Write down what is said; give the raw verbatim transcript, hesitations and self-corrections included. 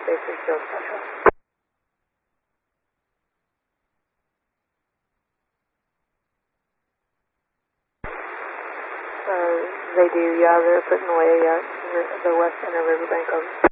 basic field pressure. Uh, they do, yeah, they're putting away uh, the west end of Riverbank. Over.